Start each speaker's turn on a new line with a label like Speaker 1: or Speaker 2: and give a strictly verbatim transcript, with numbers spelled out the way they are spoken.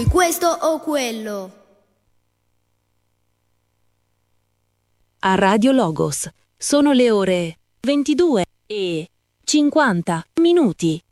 Speaker 1: Vuoi questo o quello?
Speaker 2: A Radio Logos sono le ore ventidue e cinquanta minuti.